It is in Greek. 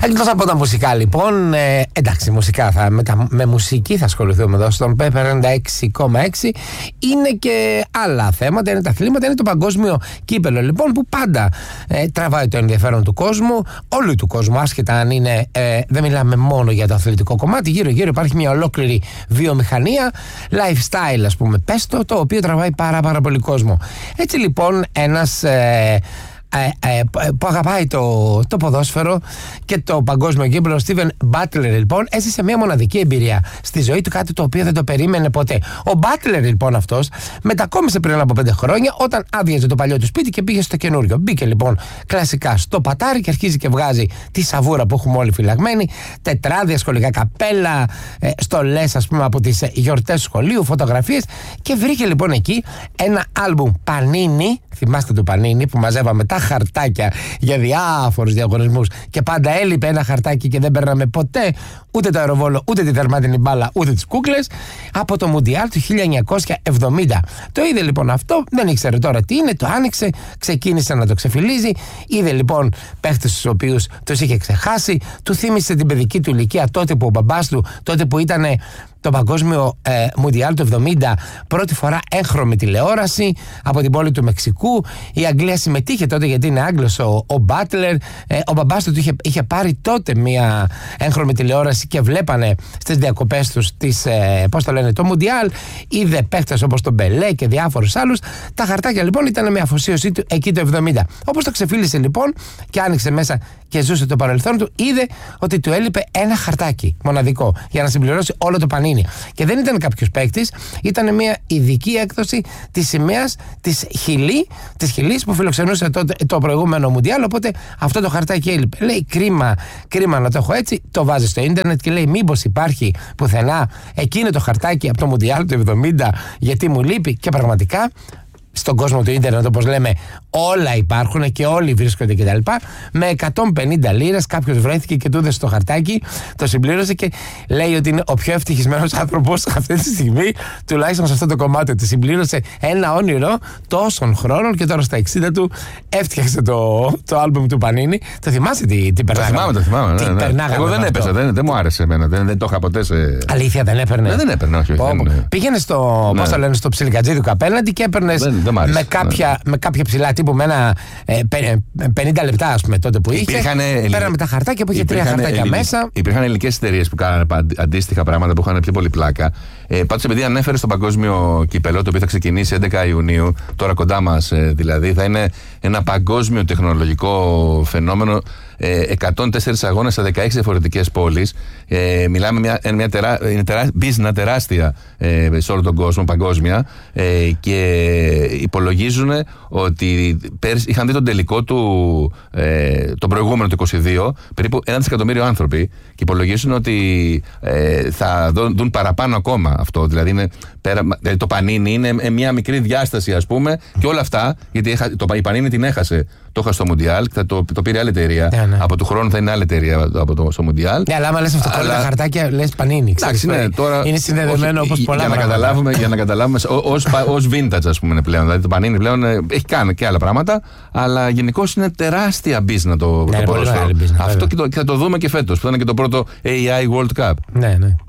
Εκτός από τα μουσικά, λοιπόν, εντάξει, μουσικά με μουσική θα ασχοληθούμε εδώ στον Pepper 96,6. Είναι και άλλα θέματα, είναι τα αθλήματα, είναι το παγκόσμιο κύπελο, λοιπόν, που πάντα τραβάει το ενδιαφέρον του κόσμου, όλου του κόσμου, άσχετα αν είναι, δεν μιλάμε μόνο για το αθλητικό κομμάτι, γύρω-γύρω υπάρχει μια ολόκληρη βιομηχανία, lifestyle, ας πούμε, πες το οποίο τραβάει πάρα πολύ κόσμο. Έτσι, λοιπόν, ένας που αγαπάει το ποδόσφαιρο και το παγκόσμιο κύπελλο, ο Στίβεν Μπάτλερ, λοιπόν, έζησε μια μοναδική εμπειρία στη ζωή του, κάτι το οποίο δεν το περίμενε ποτέ. Ο Μπάτλερ, λοιπόν, αυτός μετακόμισε πριν από 5 χρόνια, όταν άδειαζε το παλιό του σπίτι και πήγε στο καινούριο. Μπήκε, λοιπόν, κλασικά στο πατάρι και αρχίζει και βγάζει τη σαβούρα που έχουμε όλοι φυλαγμένοι, τετράδια, σχολικά καπέλα, στολές, ας πούμε, από τις γιορτές του σχολείου, φωτογραφίες, και βρήκε, λοιπόν, εκεί ένα άλμπουμ Πανίνι. Θυμάστε το Πανίνι που μαζεύαμε τα χαρτάκια για διάφορους διαγωνισμούς και πάντα έλειπε ένα χαρτάκι και δεν παίρναμε ποτέ ούτε το αεροβόλο, ούτε τη δερμάτινη μπάλα, ούτε τις κούκλες, από το Μουντιάλ του 1970. Το είδε, λοιπόν, αυτό, δεν ήξερε τώρα τι είναι, το άνοιξε, ξεκίνησε να το ξεφυλίζει, είδε, λοιπόν, παίχτες τους οποίους τους είχε ξεχάσει, του θύμισε την παιδική του ηλικία, τότε που ο μπαμπάς του, τότε που ήταν το παγκόσμιο Μουντιάλ του 70, πρώτη φορά έγχρωμη τηλεόραση από την πόλη του Μεξικού. Η Αγγλία συμμετείχε τότε, γιατί είναι Άγγλος ο Μπάτλερ. Ο μπαμπάς του είχε πάρει τότε μια έγχρωμη τηλεόραση και βλέπανε στις διακοπές τους το Μουντιάλ. Είδε παίχτες όπως τον Μπελέ και διάφορους άλλους. Τα χαρτάκια, λοιπόν, ήταν με αφοσίωσή του εκεί το 70. Όπως το ξεφύλισε, λοιπόν, και άνοιξε μέσα και ζούσε το παρελθόν του, είδε ότι του έλειπε ένα χαρτάκι μοναδικό για να συμπληρώσει όλο το Πανίνι. Και δεν ήταν κάποιος παίκτης, ήταν μια ειδική έκδοση της σημαίας της Χιλής που φιλοξενούσε το προηγούμενο Μουντιάλ. Οπότε αυτό το χαρτάκι έλειπε. Λέει, κρίμα να το έχω έτσι. Το βάζει στο ίντερνετ και λέει, μήπως υπάρχει πουθενά εκείνο το χαρτάκι από το Μουντιάλ του 70, γιατί μου λείπει. Και πραγματικά στον κόσμο του ίντερνετ, όπως λέμε, όλα υπάρχουν και όλοι βρίσκονται κτλ. Με 150 λίρες κάποιος βρέθηκε και του έδωσε το χαρτάκι, το συμπλήρωσε και λέει ότι είναι ο πιο ευτυχισμένος άνθρωπος αυτή τη στιγμή, τουλάχιστον σε αυτό το κομμάτι. Ότι συμπλήρωσε ένα όνειρο τόσων χρόνων και τώρα στα 60 του έφτιαξε το άλμπουμ του Πανίνι. Το θυμάσαι τι περνάγαμε? Το θυμάμαι. Εγώ δεν έπαιζα, δεν μου άρεσε εμένα. Δεν το είχα ποτέ σε. Αλήθεια, δεν έπαιρνε? Δεν έπαιρνε, όχι. Πήγαινε στο ψιλικατζίδικο απέναντι και έπαιρνε με κάποια ψηλά τύπου με ένα 50 λεπτά, ας πούμε, τότε που είχε. Πέραμε τα χαρτάκια που είχε 3 χαρτάκια μέσα. Υπήρχαν ελληνικές εταιρείες που κάνανε αντίστοιχα πράγματα που είχαν πιο πολύ πλάκα. Πάντως, επειδή ανέφερε στο παγκόσμιο κύπελλο, το οποίο θα ξεκινήσει 11 Ιουνίου, τώρα κοντά μας δηλαδή, θα είναι ένα παγκόσμιο τεχνολογικό φαινόμενο. 104 αγώνες σε 16 διαφορετικές πόλεις. Μιλάμε είναι business τεράστια σε όλο τον κόσμο, παγκόσμια, και υπολογίζουν ότι πέρσι είχαν δει τον τελικό του τον προηγούμενο του 22 περίπου 1 δισεκατομμύριο άνθρωποι, και υπολογίζουν ότι θα δουν παραπάνω ακόμα αυτό. Δηλαδή το Πανίνι είναι μια μικρή διάσταση, ας πούμε, και όλα αυτά, γιατί η Πανίνι την έχασε. Το είχα στο Μουντιάλ, το πήρε άλλη εταιρεία. Ναι. Από του χρόνου θα είναι άλλη εταιρεία στο Μουντιάλ. Ναι, αλλά άμα λες αυτοκόλλητα χαρτάκια, λες Πανίνι. Εντάξει, ναι, τώρα, είναι συνδεδεμένο όπως πολλά πράγματα. Για να καταλάβουμε, ως vintage, ας πούμε, πλέον. Δηλαδή το Πανίνι πλέον έχει κάνει και άλλα πράγματα, αλλά γενικώς είναι τεράστια business το ποδόσφαιρο. Αυτό και θα το δούμε και φέτος, που θα είναι και το πρώτο AI World Cup. Ναι.